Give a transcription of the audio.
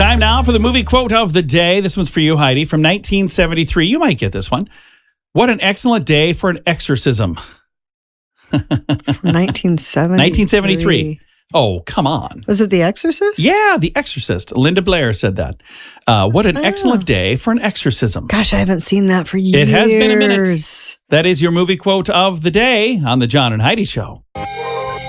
Time now for the movie quote of the day. This one's for you, Heidi, from 1973. You might get this one. What an excellent day for an exorcism. From 1973. 1973. Oh, come on. Was it The Exorcist? Yeah, The Exorcist. Linda Blair said that. What an excellent day for an exorcism. Gosh, I haven't seen that for years. It has been a minute. That is your movie quote of the day on the John and Heidi Show.